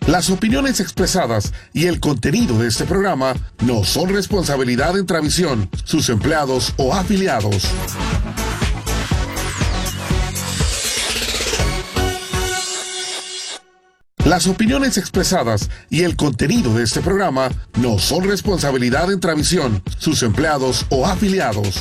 Las opiniones expresadas y el contenido de este programa no son responsabilidad de Intravisión, sus empleados o afiliados. Las opiniones expresadas y el contenido de este programa no son responsabilidad de Intravisión, sus empleados o afiliados.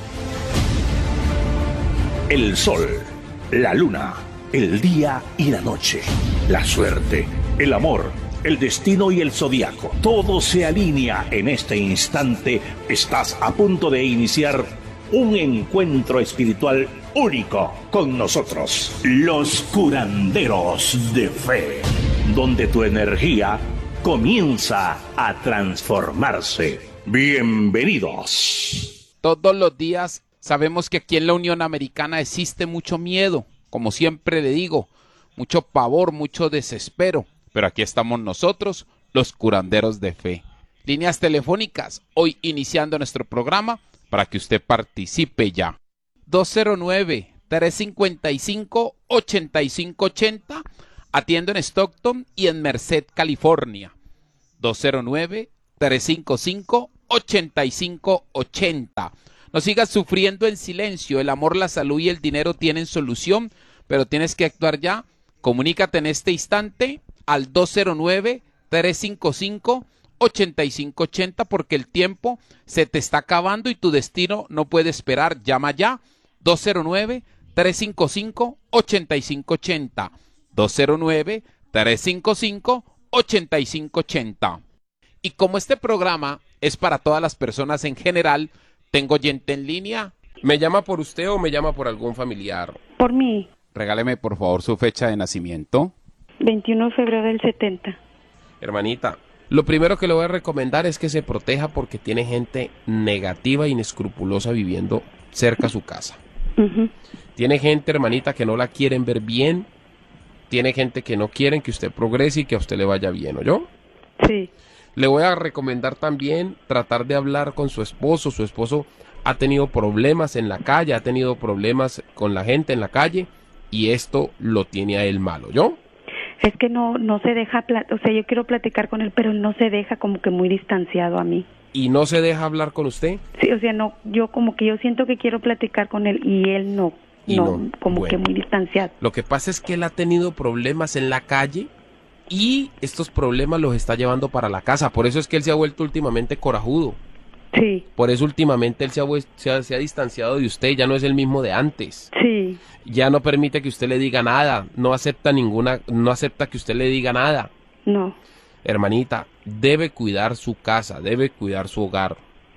El sol, la luna, el día y la noche, la suerte, el amor, el destino y el zodiaco. Todo se alinea en este instante. Estás a punto de iniciar un encuentro espiritual único con nosotros, los curanderos de fe, donde tu energía comienza a transformarse. Bienvenidos. Todos los días sabemos que aquí en la Unión Americana existe mucho miedo, como siempre le digo, mucho pavor, mucho desespero. Pero aquí estamos nosotros, los curanderos de fe. Líneas telefónicas, hoy iniciando nuestro programa, para que usted participe ya. 209-355-8580, atiendo en Stockton y en Merced, California. 209-355-8580. No sigas sufriendo en silencio, el amor, la salud y el dinero tienen solución, pero tienes que actuar ya. Comunícate en este instante al 209-355-8580 porque el tiempo se te está acabando y tu destino no puede esperar. Llama ya, 209-355-8580. 209-355-8580. Y como este programa es para todas las personas en general, ¿tengo oyente en línea? ¿Me llama por usted o me llama por algún familiar? Por mí. Regáleme por favor su fecha de nacimiento. 21 de febrero del 70. Hermanita, lo primero que le voy a recomendar es que se proteja porque tiene gente negativa e inescrupulosa viviendo cerca a su casa. Tiene gente, hermanita, que no la quieren ver bien. Tiene gente que no quieren que usted progrese y que a usted le vaya bien, ¿oyó? Sí. Le voy a recomendar también tratar de hablar con su esposo. Su esposo ha tenido problemas en la calle, ha tenido problemas con la gente en la calle y esto lo tiene a él malo, ¿yo? Es que no se deja, o sea, yo quiero platicar con él, pero no se deja, como que muy distanciado a mí. ¿Y no se deja hablar con usted? Sí, o sea, no, yo como que yo siento que quiero platicar con él y él no, como bueno, que muy distanciado. Lo que pasa es que él ha tenido problemas en la calle y estos problemas los está llevando para la casa. Por eso es que él se ha vuelto últimamente corajudo. Sí. Por eso últimamente él se ha distanciado de usted, ya no es el mismo de antes. Sí. Ya no permite que usted le diga nada, no acepta que usted le diga nada. No. Hermanita, debe cuidar su casa, debe cuidar su hogar.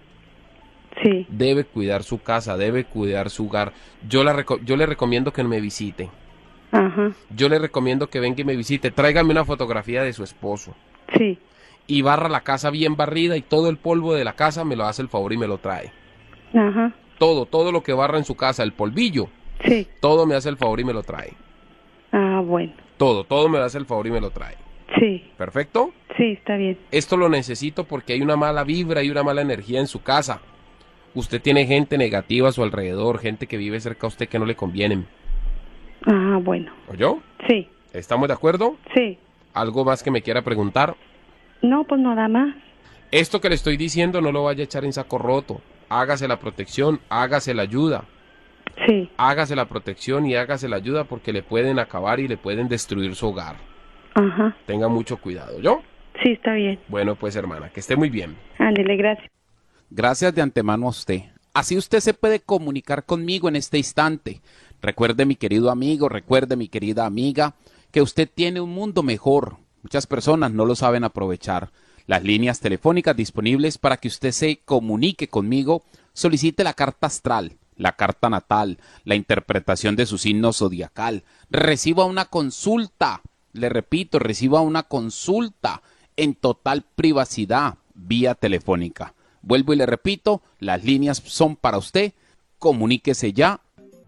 Sí. Debe cuidar su casa, debe cuidar su hogar. Yo le recomiendo que me visite. Ajá. Yo le recomiendo que venga y me visite. Tráigame una fotografía de su esposo. Sí. Y barra la casa bien barrida y todo el polvo de la casa me lo hace el favor y me lo trae. Ajá. Todo lo que barra en su casa, el polvillo. Sí. Todo me hace el favor y me lo trae. Ah, bueno. Todo me hace el favor y me lo trae. Sí. ¿Perfecto? Sí, está bien. Esto lo necesito porque hay una mala vibra y una mala energía en su casa. Usted tiene gente negativa a su alrededor, gente que vive cerca a usted que no le convienen. Ah, bueno. ¿Oyó? Sí. ¿Estamos de acuerdo? Sí. ¿Algo más que me quiera preguntar? No, pues nada más. Esto que le estoy diciendo no lo vaya a echar en saco roto. Hágase la protección, hágase la ayuda. Sí. Hágase la protección y hágase la ayuda porque le pueden acabar y le pueden destruir su hogar. Ajá. Tenga mucho cuidado, ¿yo? Sí, está bien. Bueno, pues hermana, que esté muy bien. Ándele, gracias. Gracias de antemano a usted. Así usted se puede comunicar conmigo en este instante. Recuerde, mi querido amigo, recuerde, mi querida amiga, que usted tiene un mundo mejor. Muchas personas no lo saben aprovechar. Las líneas telefónicas disponibles para que usted se comunique conmigo, solicite la carta astral, la carta natal, la interpretación de su signo zodiacal, reciba una consulta, le repito, reciba una consulta en total privacidad vía telefónica. Vuelvo y le repito, las líneas son para usted, comuníquese ya.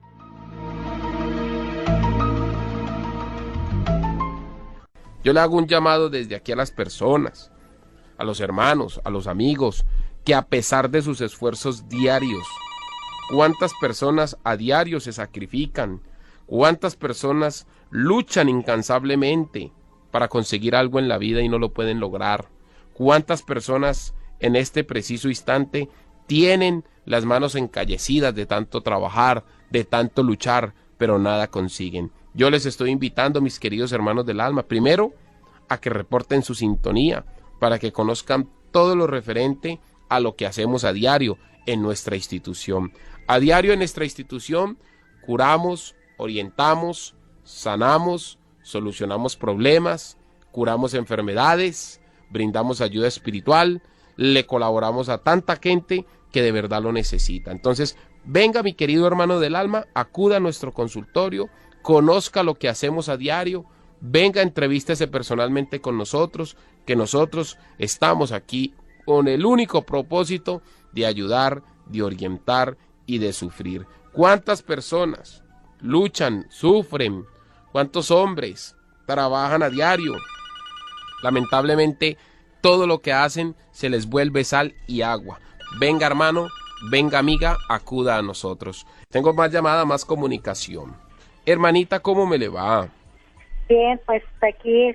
Yo le hago un llamado desde aquí a las personas, a los hermanos, a los amigos, que a pesar de sus esfuerzos diarios, ¿cuántas personas a diario se sacrifican? ¿Cuántas personas luchan incansablemente para conseguir algo en la vida y no lo pueden lograr? ¿Cuántas personas en este preciso instante tienen las manos encallecidas de tanto trabajar, de tanto luchar, pero nada consiguen? Yo les estoy invitando, mis queridos hermanos del alma, primero a que reporten su sintonía para que conozcan todo lo referente a lo que hacemos a diario en nuestra institución. A diario en nuestra institución curamos, orientamos, sanamos, solucionamos problemas, curamos enfermedades, brindamos ayuda espiritual, le colaboramos a tanta gente que de verdad lo necesita. Entonces, venga mi querido hermano del alma, acuda a nuestro consultorio, conozca lo que hacemos a diario, venga, entrevístese personalmente con nosotros, que nosotros estamos aquí con el único propósito de ayudar, de orientar y de sufrir. ¿Cuántas personas luchan, sufren? ¿Cuántos hombres trabajan a diario? Lamentablemente, todo lo que hacen se les vuelve sal y agua. Venga, hermano, venga, amiga, acuda a nosotros. Tengo más llamada, más comunicación. Hermanita, ¿cómo me le va? Bien, pues aquí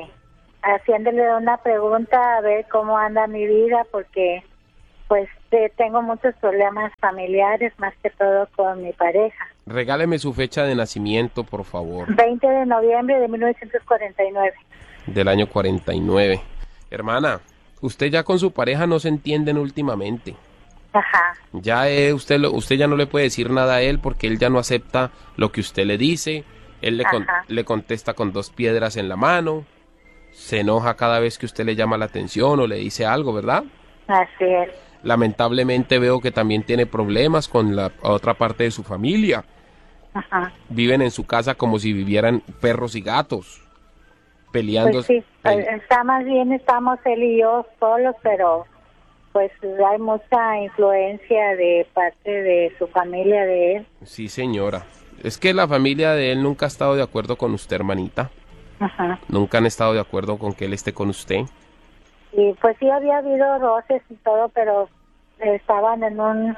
haciéndole una pregunta a ver cómo anda mi vida, porque pues tengo muchos problemas familiares, más que todo con mi pareja. Regáleme su fecha de nacimiento, por favor. 20 de noviembre de 1949. Del año 49. Hermana, usted ya con su pareja no se entienden últimamente. Ajá. Ya usted ya no le puede decir nada a él porque él ya no acepta lo que usted le dice. Él le contesta con dos piedras en la mano. Se enoja cada vez que usted le llama la atención o le dice algo, ¿verdad? Así es. Lamentablemente veo que también tiene problemas con la otra parte de su familia. Ajá. Viven en su casa como si vivieran perros y gatos, peleando. Pues sí, está más bien estamos él y yo solos, pero pues hay mucha influencia de parte de su familia de él. Sí, señora. Es que la familia de él nunca ha estado de acuerdo con usted, hermanita. Ajá. Nunca han estado de acuerdo con que él esté con usted. Y pues sí había habido roces y todo, pero estaban en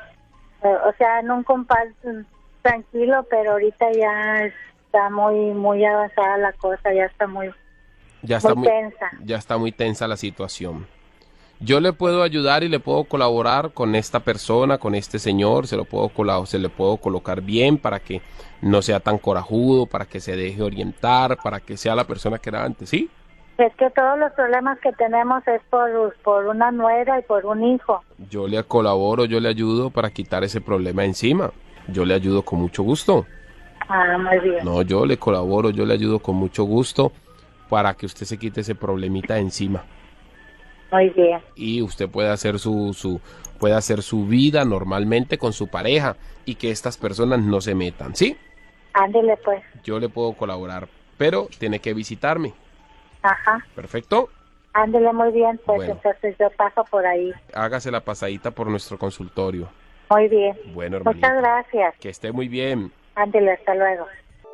un compás tranquilo, pero ahorita ya está muy avanzada la cosa, ya está muy tensa. Ya está muy tensa la situación. Yo le puedo ayudar y le puedo colaborar con esta persona, con este señor, se le puedo colocar bien para que no sea tan corajudo, para que se deje orientar, para que sea la persona que era antes, ¿sí? Es que todos los problemas que tenemos es por una nuera y por un hijo. Yo le colaboro, yo le ayudo para quitar ese problema encima. Yo le ayudo con mucho gusto. Ah, muy bien. No, yo le colaboro, yo le ayudo con mucho gusto para que usted se quite ese problemita de encima. Muy bien. Y usted puede hacer puede hacer su vida normalmente con su pareja y que estas personas no se metan, ¿sí? Ándele pues. Yo le puedo colaborar, pero tiene que visitarme. Ajá. Perfecto. Ándele muy bien, pues Bueno. Entonces yo paso por ahí. Hágase la pasadita por nuestro consultorio. Muy bien. Bueno, hermanita. Muchas gracias. Que esté muy bien. Ándele, hasta luego.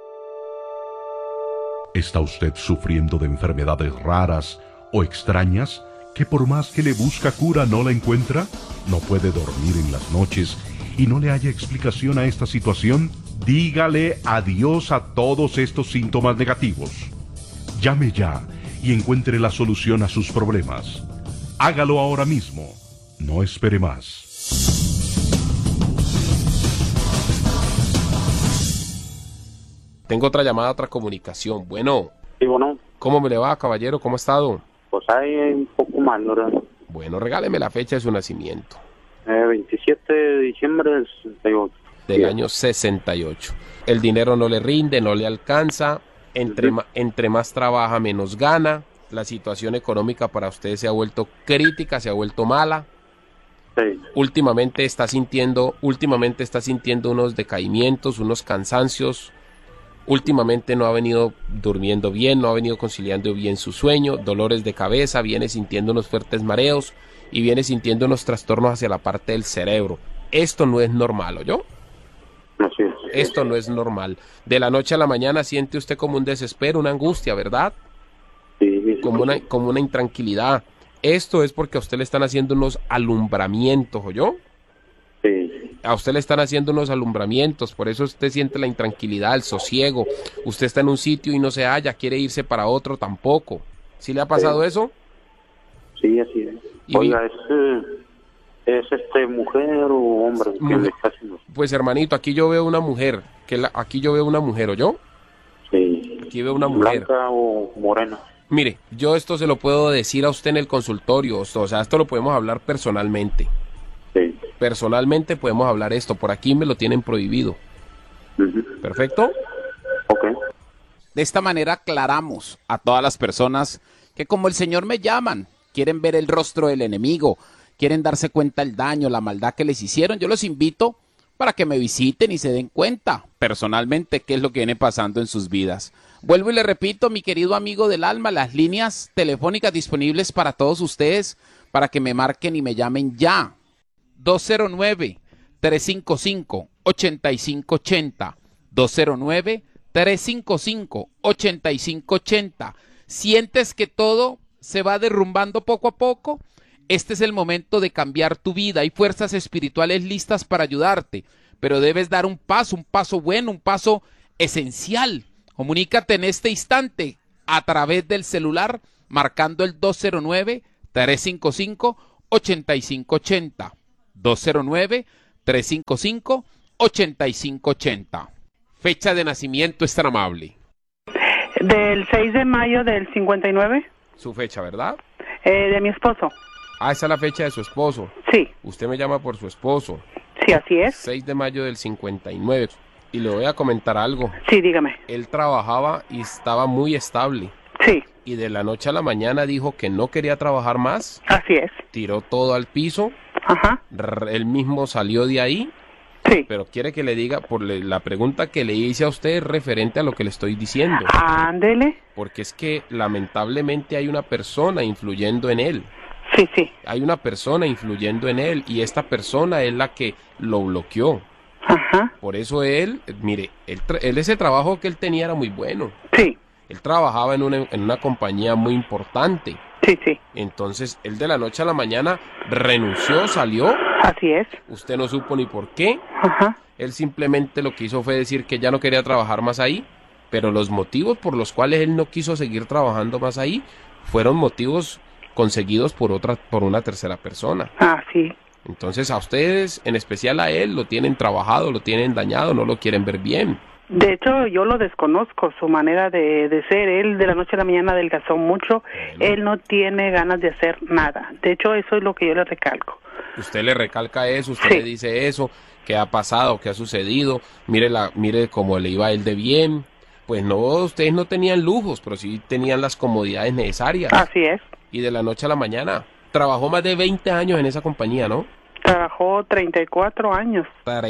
¿Está usted sufriendo de enfermedades raras o extrañas que por más que le busca cura no la encuentra? ¿No puede dormir en las noches y no le haya explicación a esta situación? Dígale adiós a todos estos síntomas negativos. Llame ya y encuentre la solución a sus problemas. Hágalo ahora mismo. No espere más. Tengo otra llamada, otra comunicación. Bueno, Sí, bueno, ¿cómo me le va, caballero? ¿Cómo ha estado? pues hay un poco mal, ¿no? Bueno, regáleme la fecha de su nacimiento. 27 de diciembre del 68. Del año 68. El dinero no le rinde, no le alcanza. Entre más trabaja, menos gana. La situación económica para usted se ha vuelto crítica, se ha vuelto mala. Sí. Últimamente está sintiendo unos decaimientos, unos cansancios. Últimamente no ha venido durmiendo bien, no ha venido conciliando bien su sueño, dolores de cabeza, viene sintiendo unos fuertes mareos y viene sintiendo unos trastornos hacia la parte del cerebro. Esto no es normal, ¿oyó? Así es. Esto no es normal. De la noche a la mañana siente usted como un desespero, una angustia, ¿verdad? Sí. Como una intranquilidad. Esto es porque a usted le están haciendo unos alumbramientos, ¿oyó? Sí. a usted le están haciendo unos alumbramientos, por eso usted siente la intranquilidad, el sosiego. Usted está en un sitio y no se halla, quiere irse para otro tampoco. ¿Sí le ha pasado eso? Sí, así es. Y Oiga, ¿es mujer o hombre que le está haciendo? Pues hermanito, aquí yo veo una mujer, aquí yo veo una mujer, ¿oyó? Sí. Aquí veo una mujer. ¿Blanca o morena? Mire, yo esto se lo puedo decir a usted en el consultorio, o sea, esto lo podemos hablar personalmente. Sí. Personalmente podemos hablar esto, por aquí me lo tienen prohibido. ¿Perfecto? Ok. De esta manera aclaramos a todas las personas que como el Señor me llaman, quieren ver el rostro del enemigo, quieren darse cuenta del daño, la maldad que les hicieron. Yo los invito para que me visiten y se den cuenta personalmente qué es lo que viene pasando en sus vidas. Vuelvo y le repito, mi querido amigo del alma, las líneas telefónicas disponibles para todos ustedes, para que me marquen y me llamen ya. 209-355-8580. 209-355-8580. ¿Sientes que todo se va derrumbando poco a poco? Este es el momento de cambiar tu vida. Hay fuerzas espirituales listas para ayudarte, pero debes dar un paso bueno, un paso esencial. Comunícate en este instante a través del celular marcando el 209-355-8580. 209-355-8580. Fecha de nacimiento es tan amable. Del 6 de mayo del 59. Su fecha, ¿verdad? De mi esposo. Ah, esa es la fecha de su esposo. Sí. Usted me llama por su esposo. Sí, así es. 6 de mayo del 59. Y le voy a comentar algo. Sí, dígame. Él trabajaba y estaba muy estable. Sí. Y de la noche a la mañana dijo que no quería trabajar más. Así es. Tiró todo al piso. Ajá. Él mismo salió de ahí. Sí. Pero quiere que le diga, la pregunta que le hice a usted es referente a lo que le estoy diciendo. Ándele. Porque es que lamentablemente hay una persona influyendo en él. Sí, sí. Hay una persona influyendo en él y esta persona es la que lo bloqueó. Ajá. Por eso él, mire, él ese trabajo que él tenía era muy bueno. Sí. Él trabajaba en una compañía muy importante. Sí, sí. Entonces, él de la noche a la mañana renunció, salió. Así es. Usted no supo ni por qué. Ajá. Él simplemente lo que hizo fue decir que ya no quería trabajar más ahí, pero los motivos por los cuales él no quiso seguir trabajando más ahí fueron motivos conseguidos por una tercera persona. Ah, sí. Entonces a ustedes, en especial a él, lo tienen trabajado, lo tienen dañado, no lo quieren ver bien. De hecho, yo lo desconozco, su manera de ser. Él de la noche a la mañana adelgazó mucho. Bueno. Él no tiene ganas de hacer nada. De hecho, eso es lo que yo le recalco. Usted le recalca eso, usted Sí. le dice eso, qué ha pasado, qué ha sucedido, mire cómo le iba a él de bien. Pues no, ustedes no tenían lujos, pero sí tenían las comodidades necesarias. Así es. Y de la noche a la mañana, trabajó más de 20 años en esa compañía, ¿no? Trabajó 34 años.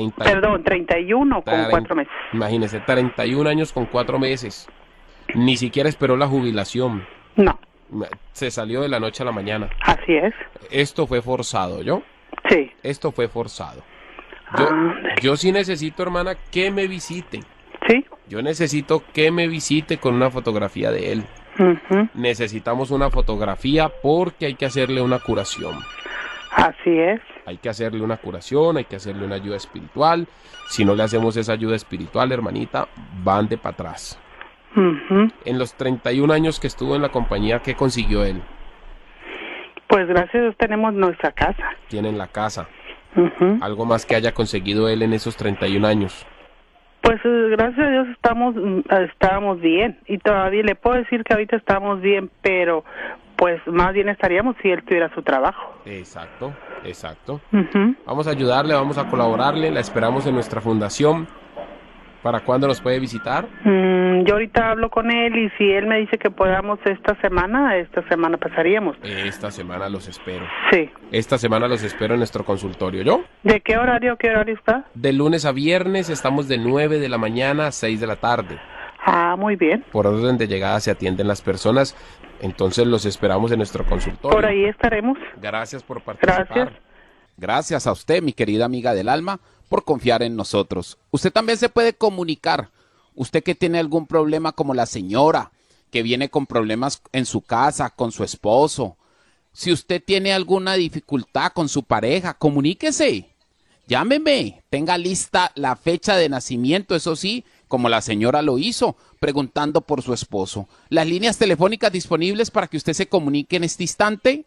31 con 4 meses. Imagínese, 31 años con 4 meses. Ni siquiera esperó la jubilación. No. Se salió de la noche a la mañana. Así es. Esto fue forzado, ¿yo? Sí. Esto fue forzado. Ándale. Yo sí necesito, hermana, que me visite. Sí. Yo necesito que me visite con una fotografía de él. Ujú. Necesitamos una fotografía porque hay que hacerle una curación. Así es. Hay que hacerle una curación, hay que hacerle una ayuda espiritual. Si no le hacemos esa ayuda espiritual, hermanita, van de para atrás. Ujú. En los 31 años que estuvo en la compañía, ¿qué consiguió él? Pues gracias a Dios tenemos nuestra casa. Tienen la casa. Ujú. Algo más que haya conseguido él en esos 31 años. Pues gracias a Dios estábamos bien. Y todavía le puedo decir que ahorita estamos bien, pero pues más bien estaríamos si él tuviera su trabajo. Exacto, exacto. Ujú. Vamos a ayudarle, vamos a colaborarle, la esperamos en nuestra fundación. ¿Para cuándo nos puede visitar? Yo ahorita hablo con él y si él me dice que podamos esta semana pasaríamos. Esta semana los espero. Sí. Esta semana los espero en nuestro consultorio. ¿Yo? ¿De qué horario está? De lunes a viernes estamos de 9 de la mañana a 6 de la tarde. Ah, muy bien. Por orden de llegada se atienden las personas, entonces los esperamos en nuestro consultorio. Por ahí estaremos. Gracias por participar. Gracias. Gracias a usted, mi querida amiga del alma, por confiar en nosotros. Usted también se puede comunicar. Usted que tiene algún problema como la señora, que viene con problemas en su casa, con su esposo. Si usted tiene alguna dificultad con su pareja, comuníquese. Llámeme, tenga lista la fecha de nacimiento, eso sí, como la señora lo hizo, preguntando por su esposo. Las líneas telefónicas disponibles para que usted se comunique en este instante,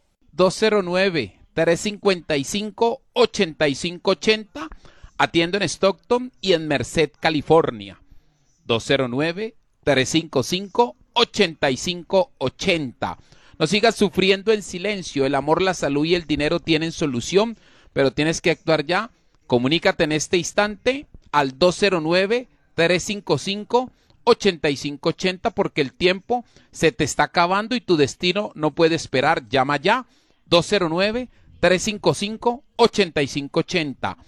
209-355-8580, atiendo en Stockton y en Merced, California. 209-355-8580. No sigas sufriendo en silencio, el amor, la salud y el dinero tienen solución, pero tienes que actuar ya. Comunícate en este instante al 209-355-8580 porque el tiempo se te está acabando y tu destino no puede esperar. Llama ya, 209-355-8580.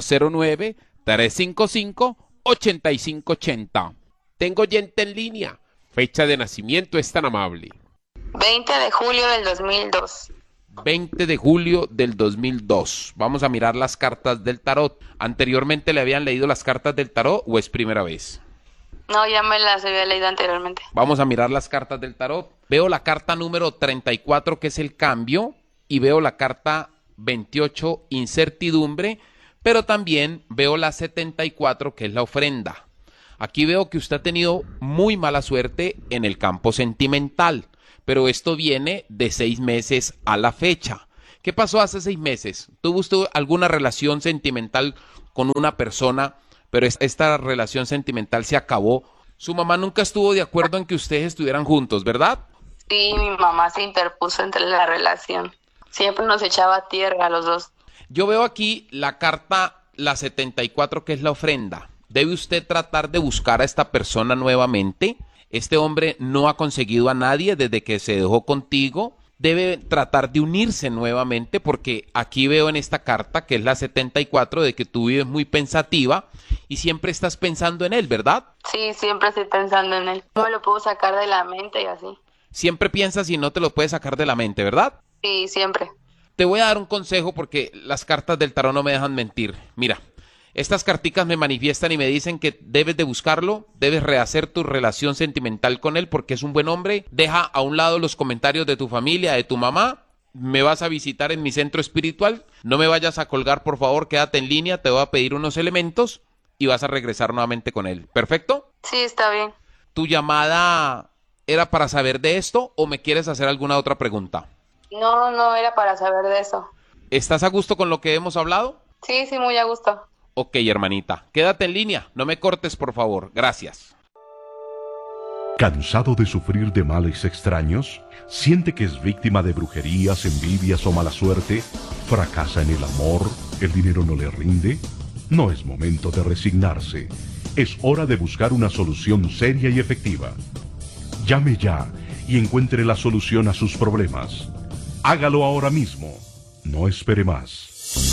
209-355-8580. Tengo oyente en línea. Fecha de nacimiento es tan amable. 20 de julio del 2002. 20 de julio del 2002. Vamos a mirar las cartas del tarot. ¿Anteriormente le habían leído las cartas del tarot o es primera vez? No, ya me las había leído anteriormente. Vamos a mirar las cartas del tarot. Veo la carta número 34, que es el cambio, y veo la carta 28, incertidumbre, pero también veo la 74, que es la ofrenda. Aquí veo que usted ha tenido muy mala suerte en el campo sentimental, pero esto viene de 6 meses a la fecha. ¿Qué pasó hace 6 meses? ¿Tuvo usted alguna relación sentimental con una persona, pero esta relación sentimental se acabó? Su mamá nunca estuvo de acuerdo en que ustedes estuvieran juntos, ¿verdad? Sí, mi mamá se interpuso entre la relación. Siempre nos echaba tierra a los dos. Yo veo aquí la carta, la 74, que es la ofrenda. ¿Debe usted tratar de buscar a esta persona nuevamente? Este hombre no ha conseguido a nadie desde que se dejó contigo. Debe tratar de unirse nuevamente porque aquí veo en esta carta, que es la 74, de que tú vives muy pensativa y siempre estás pensando en él, ¿verdad? Sí, siempre estoy pensando en él. No me lo puedo sacar de la mente y así. Siempre piensas y no te lo puedes sacar de la mente, ¿verdad? Sí, siempre. Te voy a dar un consejo porque las cartas del tarot no me dejan mentir. Mira, estas carticas me manifiestan y me dicen que debes de buscarlo, debes rehacer tu relación sentimental con él porque es un buen hombre. Deja a un lado los comentarios de tu familia, de tu mamá. Me vas a visitar en mi centro espiritual. No me vayas a colgar, por favor, quédate en línea. Te voy a pedir unos elementos y vas a regresar nuevamente con él. ¿Perfecto? Sí, está bien. ¿Tu llamada era para saber de esto o me quieres hacer alguna otra pregunta? No era para saber de eso. ¿Estás a gusto con lo que hemos hablado? Sí, muy a gusto. Ok, hermanita, quédate en línea, no me cortes, por favor. Gracias. ¿Cansado de sufrir de males extraños? ¿Siente que es víctima de brujerías, envidias o mala suerte? ¿Fracasa en el amor? ¿El dinero no le rinde? No es momento de resignarse. Es hora de buscar una solución seria y efectiva. Llame ya y encuentre la solución a sus problemas. Hágalo ahora mismo. No espere más.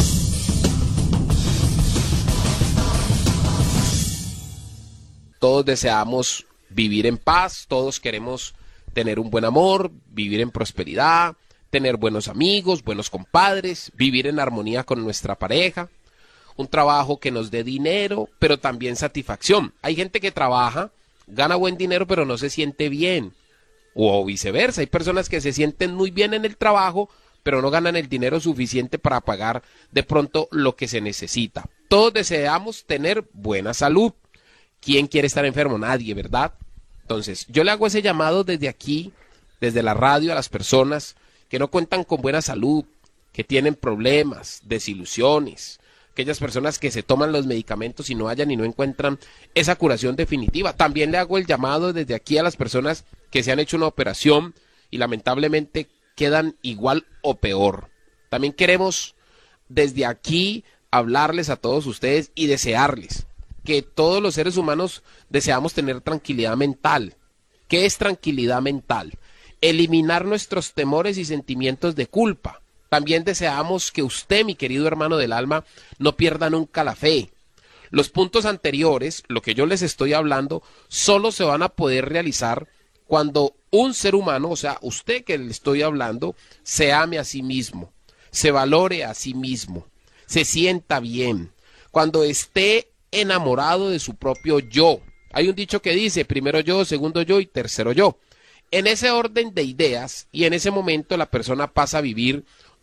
Todos deseamos vivir en paz, todos queremos tener un buen amor, vivir en prosperidad, tener buenos amigos, buenos compadres, vivir en armonía con nuestra pareja, un trabajo que nos dé dinero, pero también satisfacción. Hay gente que trabaja, gana buen dinero, pero no se siente bien, o viceversa. Hay personas que se sienten muy bien en el trabajo, pero no ganan el dinero suficiente para pagar de pronto lo que se necesita. Todos deseamos tener buena salud. ¿Quién quiere estar enfermo? Nadie, ¿verdad? Entonces, yo le hago ese llamado desde aquí, desde la radio, a las personas que no cuentan con buena salud, que tienen problemas, desilusiones, aquellas personas que se toman los medicamentos y no hallan y no encuentran esa curación definitiva. También le hago el llamado desde aquí a las personas que se han hecho una operación y lamentablemente quedan igual o peor. También queremos desde aquí hablarles a todos ustedes y desearles que todos los seres humanos deseamos tener tranquilidad mental. ¿Qué es tranquilidad mental? Eliminar nuestros temores y sentimientos de culpa. También deseamos que usted, mi querido hermano del alma, no pierda nunca la fe. Los puntos anteriores, lo que yo les estoy hablando, solo se van a poder realizar cuando un ser humano, o sea, usted que le estoy hablando, se ame a sí mismo, se valore a sí mismo, se sienta bien, cuando esté enamorado de su propio yo. Hay un dicho que dice, primero yo, segundo yo y tercero yo. En ese orden de ideas y en ese momento la persona pasa a vivir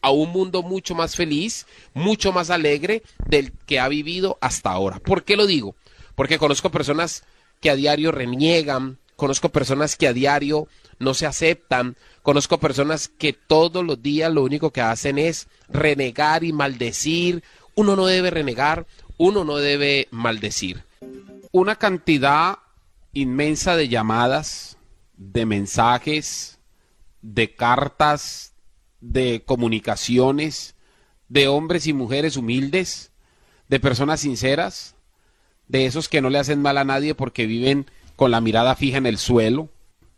a un mundo mucho más feliz, mucho más alegre del que ha vivido hasta ahora. ¿Por qué lo digo? Porque conozco personas que a diario reniegan, conozco personas que a diario no se aceptan, conozco personas que todos los días lo único que hacen es renegar y maldecir. Uno no debe renegar, uno no debe maldecir. Una cantidad inmensa de llamadas, de mensajes, de cartas, de comunicaciones, de hombres y mujeres humildes, de personas sinceras, de esos que no le hacen mal a nadie porque viven con la mirada fija en el suelo.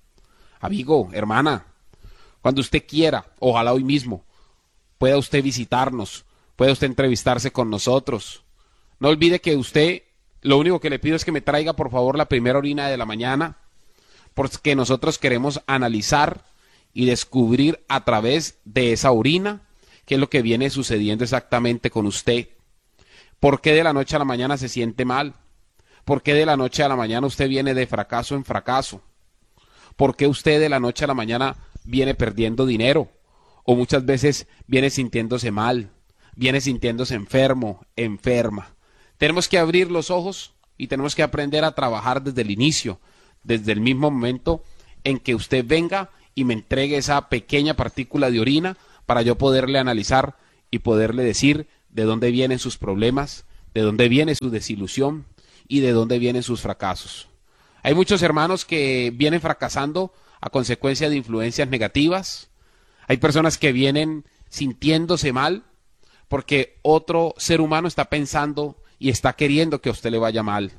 Amigo, hermana, cuando usted quiera, ojalá hoy mismo, pueda usted visitarnos, pueda usted entrevistarse con nosotros. No olvide que usted, lo único que le pido es que me traiga por favor la primera orina de la mañana, porque nosotros queremos analizar y descubrir a través de esa orina qué es lo que viene sucediendo exactamente con usted. ¿Por qué de la noche a la mañana se siente mal? ¿Por qué de la noche a la mañana usted viene de fracaso en fracaso? ¿Por qué usted de la noche a la mañana viene perdiendo dinero? O muchas veces viene sintiéndose mal, viene sintiéndose enfermo, enferma. Tenemos que abrir los ojos y tenemos que aprender a trabajar desde el inicio, desde el mismo momento en que usted venga y me entregue esa pequeña partícula de orina para yo poderle analizar y poderle decir de dónde vienen sus problemas, de dónde viene su desilusión y de dónde vienen sus fracasos. Hay muchos hermanos que vienen fracasando a consecuencia de influencias negativas. Hay personas que vienen sintiéndose mal porque otro ser humano está pensando y está queriendo que a usted le vaya mal.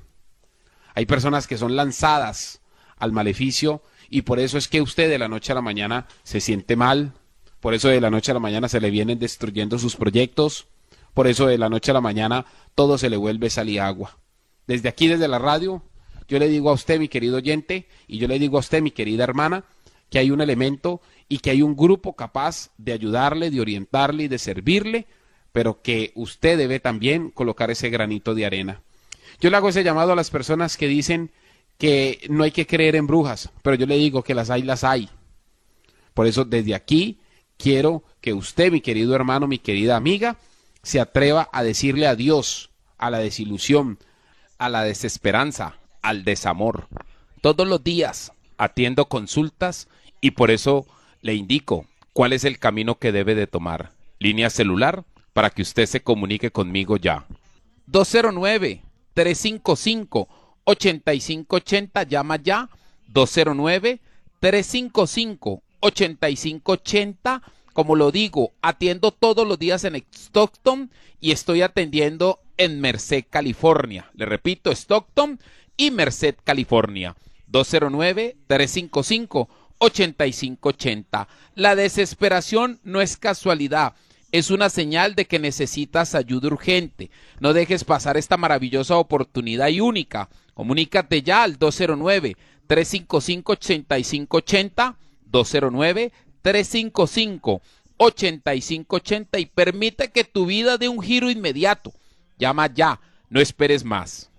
Hay personas que son lanzadas al maleficio y por eso es que usted de la noche a la mañana se siente mal. Por eso de la noche a la mañana se le vienen destruyendo sus proyectos. Por eso de la noche a la mañana todo se le vuelve sal y agua. Desde aquí, desde la radio, yo le digo a usted, mi querido oyente, y yo le digo a usted, mi querida hermana, que hay un elemento y que hay un grupo capaz de ayudarle, de orientarle y de servirle, pero que usted debe también colocar ese granito de arena. Yo le hago ese llamado a las personas que dicen que no hay que creer en brujas, pero yo le digo que las hay, las hay. Por eso, desde aquí, quiero que usted, mi querido hermano, mi querida amiga, se atreva a decirle adiós a la desilusión, a la desesperanza, al desamor. Todos los días atiendo consultas y por eso le indico cuál es el camino que debe de tomar. Línea celular para que usted se comunique conmigo ya. 209-355-8580, llama ya. 209-355-8580. Como lo digo, atiendo todos los días en Stockton y estoy atendiendo en Merced, California. Le repito, Stockton y Merced, California. 209-355-8580. La desesperación no es casualidad, es una señal de que necesitas ayuda urgente. No dejes pasar esta maravillosa oportunidad y única. Comunícate ya al 209-355-8580, 209-355-8580 y permite que tu vida dé un giro inmediato. Llama ya, no esperes más.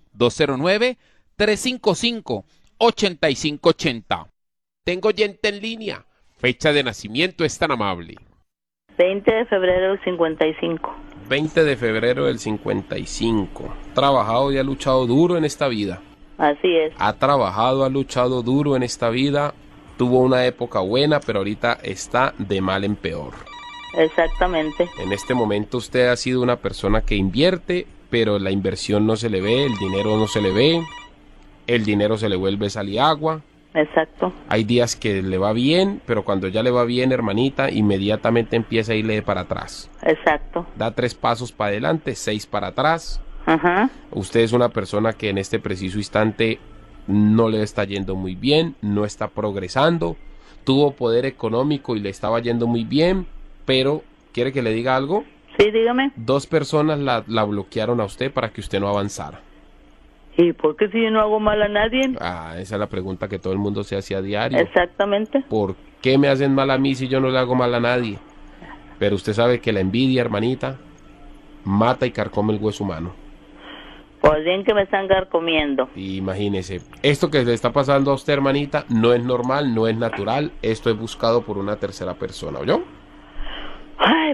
209-355-8580. Tengo oyente en línea. Fecha de nacimiento es tan amable. 20 de febrero del 55. 20 de febrero del 55. Trabajado y ha luchado duro en esta vida. Así es. Ha trabajado, ha luchado duro en esta vida. Tuvo una época buena, pero ahorita está de mal en peor. Exactamente. En este momento usted ha sido una persona que invierte, pero la inversión no se le ve, el dinero no se le ve, el dinero se le vuelve sal y agua. Exacto. Hay días que le va bien, pero cuando ya le va bien, hermanita, inmediatamente empieza a irle para atrás. Exacto. Da 3 pasos para adelante, 6 para atrás. Ajá. Usted es una persona que en este preciso instante no le está yendo muy bien, no está progresando, tuvo poder económico y le estaba yendo muy bien, pero ¿quiere que le diga algo? Sí, dígame. 2 personas la bloquearon a usted para que usted no avanzara. ¿Y por qué si yo no hago mal a nadie? Esa es la pregunta que todo el mundo se hace a diario. Exactamente. ¿Por qué me hacen mal a mí si yo no le hago mal a nadie? Pero usted sabe que la envidia, hermanita, mata y carcome el hueso humano. Pues bien que me están carcomiendo. Imagínese, esto que le está pasando a usted, hermanita, no es normal, no es natural. Esto es buscado por una tercera persona, ¿oyó? Ay,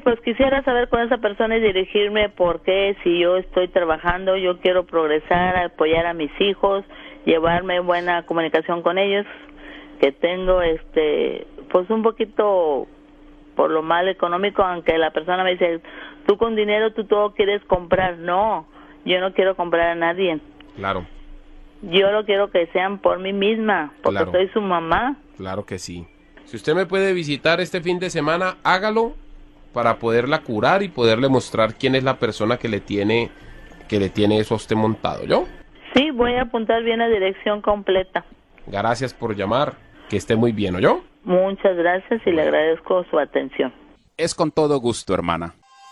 pues quisiera saber con esa persona y dirigirme porque si yo estoy trabajando, yo quiero progresar, apoyar a mis hijos, llevarme buena comunicación con ellos, que tengo pues un poquito por lo mal económico, aunque la persona me dice, tú con dinero tú todo quieres comprar. No, yo no quiero comprar a nadie. Claro. Yo lo quiero que sean por mí misma, porque Claro. soy su mamá. Claro que sí. Si usted me puede visitar este fin de semana, hágalo para poderla curar y poderle mostrar quién es la persona que le tiene eso a usted montado, ¿yo? Sí, voy a apuntar bien la dirección completa. Gracias por llamar. Que esté muy bien, ¿oyó? Muchas gracias y le agradezco su atención. Es con todo gusto, hermana.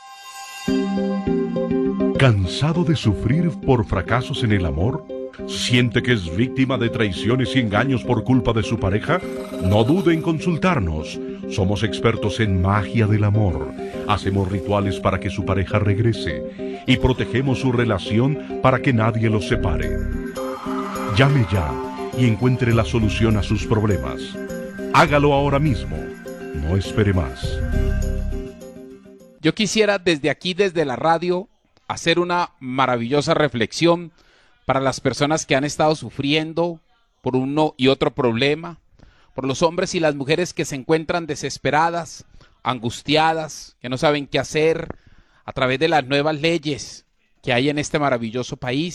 ¿Cansado de sufrir por fracasos en el amor? ¿Siente que es víctima de traiciones y engaños por culpa de su pareja? No dude en consultarnos. Somos expertos en magia del amor. Hacemos rituales para que su pareja regrese y protegemos su relación para que nadie los separe. Llame ya y encuentre la solución a sus problemas. Hágalo ahora mismo. No espere más. Yo quisiera desde aquí, desde la radio, hacer una maravillosa reflexión para las personas que han estado sufriendo por uno y otro problema, por los hombres y las mujeres que se encuentran desesperadas, angustiadas, que no saben qué hacer a través de las nuevas leyes que hay en este maravilloso país.